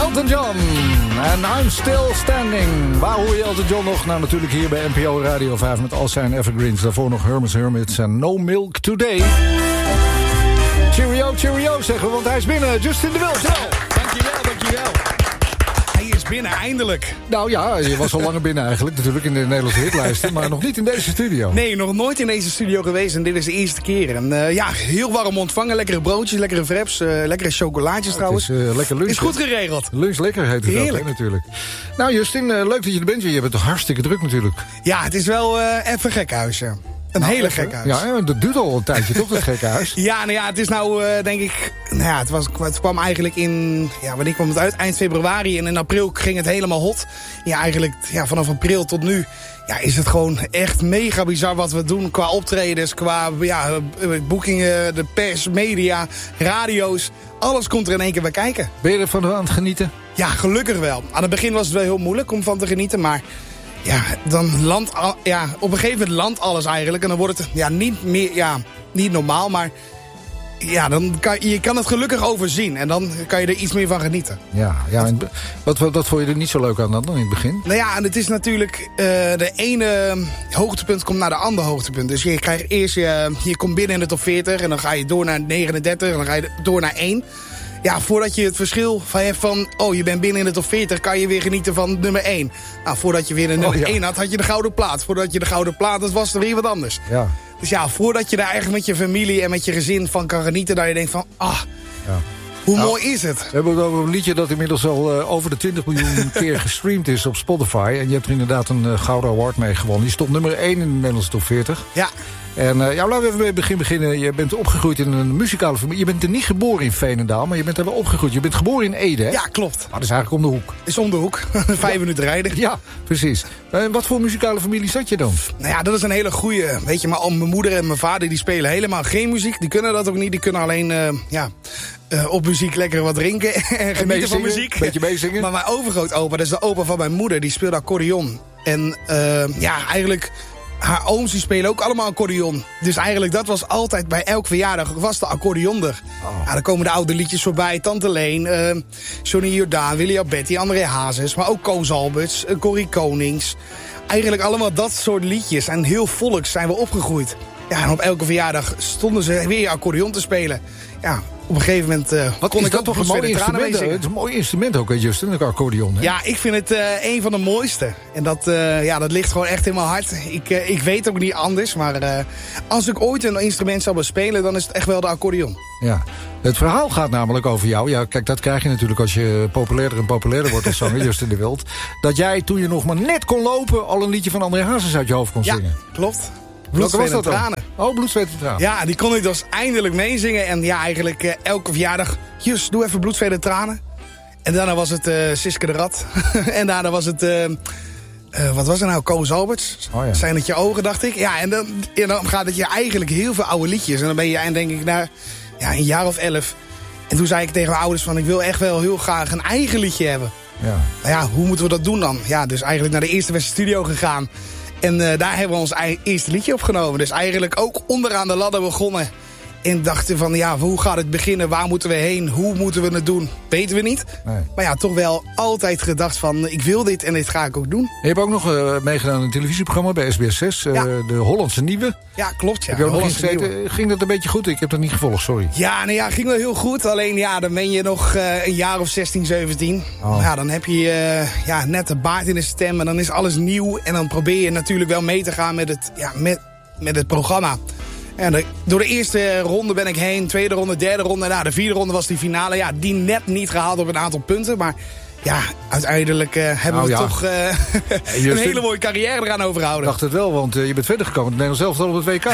Elton John. En I'm Still Standing. Waar hoor je Elton John nog? Nou, natuurlijk hier bij NPO Radio 5 met al zijn evergreens. Daarvoor nog Herman's Hermits en No Milk Today. Cheerio, cheerio zeggen we, want hij is binnen. Justin de Wild. Dankjewel. Hij is binnen, eindelijk. Nou ja, je was al langer binnen eigenlijk. Natuurlijk in de Nederlandse hitlijsten. Maar nog niet in deze studio. Nee, nog nooit in deze studio geweest. En dit is de eerste keer. En ja, heel warm ontvangen. Lekkere broodjes, lekkere wraps. Lekkere chocolaatjes trouwens. Het is lekker lunch. Is goed geregeld. Lunch lekker heet het Heerlijk. ook, hè, natuurlijk. Nou Justin, leuk dat je er bent. Je bent toch hartstikke druk natuurlijk. Ja, het is wel even gek huis, ja. Een hele gekke huis. Ja, dat duurt al een tijdje, toch, dat gekke huis? Ja, nou ja, het is nou, denk ik... Nou ja, het kwam eigenlijk in... Ja, wanneer kwam het uit? Eind februari. En in april ging het helemaal hot. Ja, eigenlijk vanaf april tot nu... Ja, is het gewoon echt mega bizar wat we doen. Qua optredens, qua boekingen, de pers, media, radio's. Alles komt er in één keer bij kijken. Ben je ervan aan het genieten? Ja, gelukkig wel. Aan het begin was het wel heel moeilijk om van te genieten, maar... Ja, dan landt... Ja, op een gegeven moment landt alles eigenlijk. En dan wordt het niet meer... Ja, niet normaal, maar... Ja, dan je kan het gelukkig overzien. En dan kan je er iets meer van genieten. Ja, en wat vond je er niet zo leuk aan dan in het begin? Nou ja, en het is natuurlijk... de ene hoogtepunt komt naar de andere hoogtepunt. Dus je krijgt eerst... Je komt binnen in de top 40. En dan ga je door naar 39. En dan ga je door naar 1. Ja, voordat je het verschil van hebt van... Oh, je bent binnen in de top 40, kan je weer genieten van nummer 1. Nou, voordat je weer de nummer 1 had je de gouden plaat. Voordat je de gouden plaat had, was er weer wat anders. Ja. Dus ja, voordat je daar eigenlijk met je familie en met je gezin van kan genieten... dat je denkt van, hoe mooi is het? We hebben het over een liedje dat inmiddels al over de 20 miljoen keer gestreamd is op Spotify. En je hebt er inderdaad een gouden award mee gewonnen. Die stond nummer 1 in de Nederlandse top 40. Ja. En laten we even bij het begin beginnen. Je bent opgegroeid in een muzikale familie. Je bent er niet geboren in Veenendaal, maar je bent er wel opgegroeid. Je bent geboren in Ede, hè? Ja, klopt. Maar dat is eigenlijk om de hoek. Is om de hoek. 5 minuten rijden. Ja, precies. Wat voor muzikale familie zat je dan? Nou ja, dat is een hele goeie. Weet je, maar mijn moeder en mijn vader die spelen helemaal geen muziek. Die kunnen dat ook niet. Die kunnen alleen op muziek lekker wat drinken en genieten van muziek. Een beetje meezingen. Maar mijn overgrootopa, dat is de opa van mijn moeder, die speelde accordeon. En eigenlijk... Haar ooms die spelen ook allemaal accordeon. Dus eigenlijk dat was altijd bij elk verjaardag was de accordeon er. Oh. Ja, dan komen de oude liedjes voorbij. Tante Leen, Johnny Jordaan, Willy Alberti, André Hazes. Maar ook Koos Alberts, Corrie Konings. Eigenlijk allemaal dat soort liedjes. En heel volks zijn we opgegroeid. Ja, en op elke verjaardag stonden ze weer accordeon te spelen. Ja, op een gegeven moment kon ik dat toch een mooi instrument. Het is een mooi instrument ook, hè, Justin, een accordeon. Hè? Ja, ik vind het een van de mooiste. En dat ligt gewoon echt in mijn hart. Ik weet ook niet anders, maar als ik ooit een instrument zou bespelen, dan is het echt wel de accordeon. Ja, het verhaal gaat namelijk over jou. Ja, kijk, dat krijg je natuurlijk als je populairder en populairder wordt als zanger, Justin de Wild. Dat jij, toen je nog maar net kon lopen, al een liedje van André Hazes uit je hoofd kon zingen. Ja, klopt. Welke was dat dan? Oh, Bloed, zweet en tranen. Ja, die kon ik dus eindelijk meezingen. En ja, eigenlijk elke verjaardag... Jus, doe even Bloed, zweet en tranen. En daarna was het Siske de Rat. En daarna was het... wat was er nou? Koos Alberts. Oh, ja. Zijn het je ogen, dacht ik. Ja, en dan gaat het je eigenlijk heel veel oude liedjes. En dan ben je denk ik na een jaar of 11. En toen zei ik tegen mijn ouders van... ik wil echt wel heel graag een eigen liedje hebben. Ja. Nou ja, hoe moeten we dat doen dan? Ja, dus eigenlijk naar de Eerste Beste Studio gegaan. En daar hebben we ons eerste liedje opgenomen. Dus eigenlijk ook onderaan de ladder begonnen. En dachten van, ja, hoe gaat het beginnen? Waar moeten we heen? Hoe moeten we het doen? Weten we niet. Nee. Maar ja, toch wel altijd gedacht van, ik wil dit en dit ga ik ook doen. Je hebt ook nog meegedaan in een televisieprogramma bij SBS6. De Hollandse Nieuwe. Ja, klopt. Ja. Heb je ook nog gezeten? Ging dat een beetje goed? Ik heb dat niet gevolgd, sorry. Ja, ging wel heel goed. Alleen ja, dan ben je nog een jaar of 16, 17. Oh. Ja, dan heb je net de baard in de stem en dan is alles nieuw. En dan probeer je natuurlijk wel mee te gaan met het programma. En door de eerste ronde ben ik heen, tweede ronde, derde ronde. Nou, de vierde ronde was die finale. Ja, die net niet gehaald op een aantal punten. Maar ja, uiteindelijk hebben we toch een hele mooie carrière eraan overhouden. Ik dacht het wel, want je bent verder gekomen. Nederland zelf al op het WK.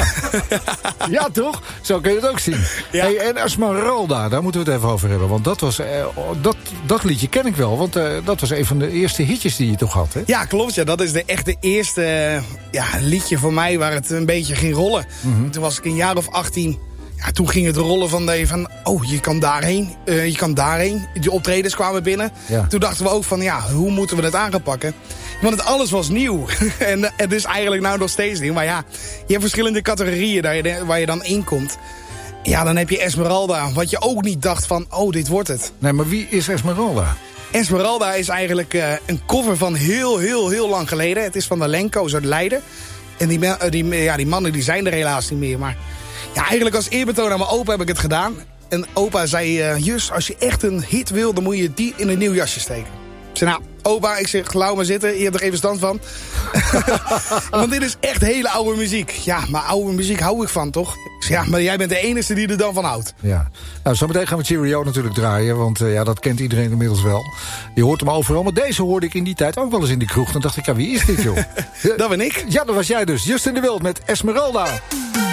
Ja, toch? Zo kun je het ook zien. Ja. Hey, en Esmeralda, daar moeten we het even over hebben. Want dat was dat liedje ken ik wel. Want dat was een van de eerste hitjes die je toch had, hè? Ja, klopt. Ja. Dat is echt de eerste liedje voor mij waar het een beetje ging rollen. Mm-hmm. Toen was ik een jaar of 18... Ja, toen ging het rollen van je kan daarheen, je kan daarheen. Die optredens kwamen binnen. Ja. Toen dachten we ook van, hoe moeten we het aan gaan pakken? Want alles was nieuw. En het is eigenlijk nou nog steeds nieuw. Maar ja, je hebt verschillende categorieën waar je dan in komt. Ja, dan heb je Esmeralda. Wat je ook niet dacht van, dit wordt het. Nee, maar wie is Esmeralda? Esmeralda is eigenlijk een cover van heel lang geleden. Het is van de Lenko's uit Leiden. En die mannen die zijn er helaas niet meer. Maar ja, eigenlijk als eerbetoon aan mijn opa heb ik het gedaan. En opa zei, Jus, als je echt een hit wil, dan moet je die in een nieuw jasje steken. Ik zei, nou, opa, laat maar zitten, je hebt er even stand van. Want dit is echt hele oude muziek. Ja, maar oude muziek hou ik van, toch? Ik zei, ja, maar jij bent de enige die er dan van houdt. Ja, nou, zometeen gaan we Cheerio natuurlijk draaien, want dat kent iedereen inmiddels wel. Je hoort hem overal, maar deze hoorde ik in die tijd ook wel eens in die kroeg. Dan dacht ik, ja, wie is dit, joh? Dat ben ik. Ja, dat was jij dus. Justin de Wild met Esmeralda.